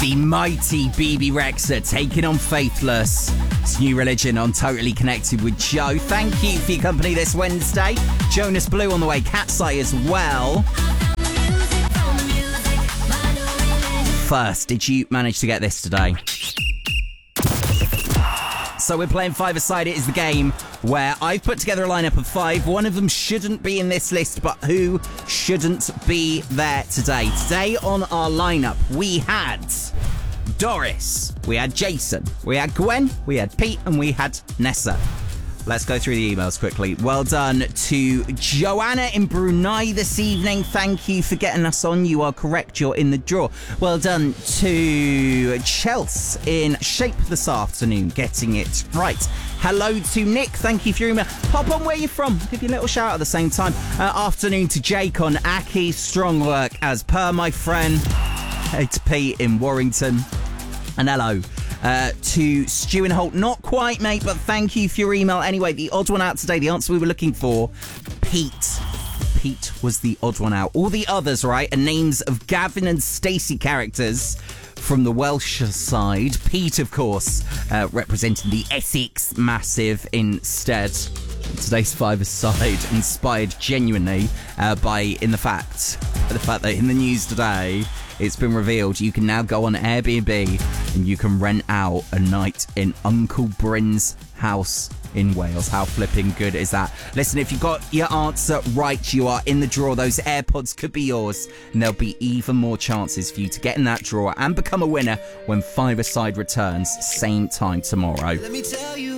The mighty BB Rexa taking on Faithless. It's New Religion on Totally Connected with Joe. Thank you for your company this Wednesday. Jonas Blue on the way, Cat's Eye as well. First, did you manage to get this today? So we're playing Five-A-Side. It is the game where I've put together a lineup of 5. One of them shouldn't be in this list, but who shouldn't be there today? Today on our lineup, we had Doris, we had Jason, we had Gwen, we had Pete, and we had Nessa. Let's go through the emails quickly. Well done to Joanna in Brunei this evening. Thank you for getting us on. You are correct. You're in the draw. Well done to Chelsea in Shape this afternoon, getting it right. Hello to Nick. Thank you for your email. Pop on where you're from. Give you a little shout out at the same time. Afternoon to Jake on Aki. Strong work as per, my friend. Hey to Pete in Warrington. And hello to Stu and Holt. Not quite, mate, but thank you for your email. Anyway, the odd one out today, the answer we were looking for, Pete. Pete was the odd one out. All the others, right, are names of Gavin and Stacey characters from the Welsh side. Pete, of course, representing the Essex Massive instead. Today's Five-A-Side inspired genuinely by the fact that in the news today, it's been revealed you can now go on Airbnb and you can rent out a night in Uncle Bryn's house in Wales. How flipping good is that? Listen, if you got your answer right, you are in the draw. Those AirPods could be yours, and there'll be even more chances for you to get in that draw and become a winner when Five-A-Side returns same time tomorrow. Let me tell you.